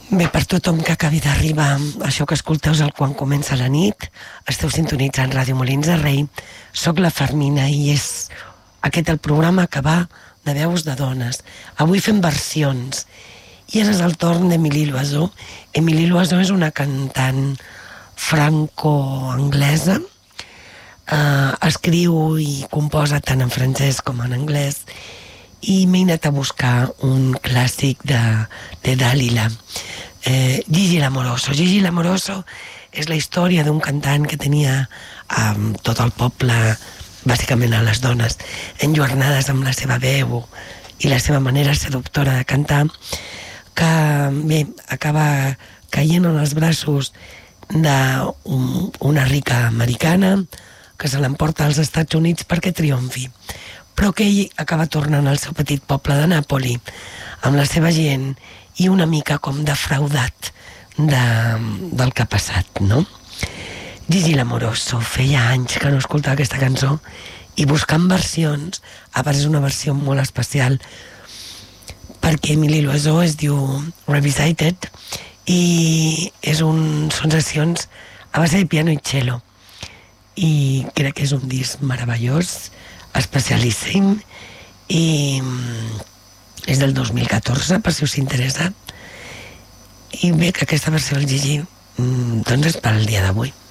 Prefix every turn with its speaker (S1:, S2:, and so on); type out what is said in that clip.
S1: Bé, per tothom que acabi d'arribar, això que escolteu és el Quan comença la nit. Esteu sintonitzant Ràdio Molins de Rei. Soc la Fermina i és aquest el programa que va de veus de dones. Avui fem versions. I ara és el torn d'Émilie Loiseau. Émilie Loiseau és una cantant franco-anglesa. Escriu i composa tant en francès com en anglès. I m'he anat a buscar un clàssic de Dalila. Gigi Lamoroso. Gigi Lamoroso és la història d'un cantant que tenia tot el poble, bàsicament a les dones, enlluernades amb la seva veu i la seva manera seductora de cantar, que bé, acaba caient en els braços d'una rica americana que se l'emporta als Estats Units perquè triomfi, però que ell acaba tornant al seu petit poble de Nàpoli amb la seva gent i una mica com defraudat del que ha passat, no? Gigi Lamoroso, feia anys que no escoltava aquesta cançó i buscant versions, a part és una versió molt especial perquè Émilie Loiseau es diu Revisited i són sessions a base de piano i cello i crec que és un disc meravellós, especialíssim i és del 2014, per si us interessa. I bé, que aquesta versió del Gigi doncs és pel dia d'avui.